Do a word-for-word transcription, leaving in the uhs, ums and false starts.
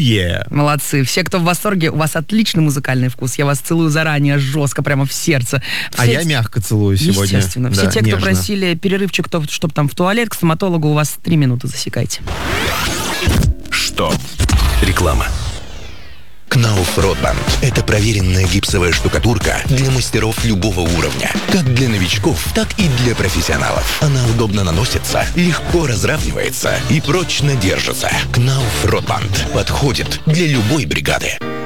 Yeah. Молодцы. Все, кто в восторге, у вас отличный музыкальный вкус. Я вас целую заранее, жестко, прямо в сердце. Все а я мягко целую сегодня. Естественно. Все да, те, нежно. кто просили перерывчик, кто, чтобы там в туалет, к стоматологу, у вас три минуты, засекайте. Что? Реклама. Knauf Rotband – это проверенная гипсовая штукатурка для мастеров любого уровня. Как для новичков, так и для профессионалов. Она удобно наносится, легко разравнивается и прочно держится. Knauf Rotband подходит для любой бригады.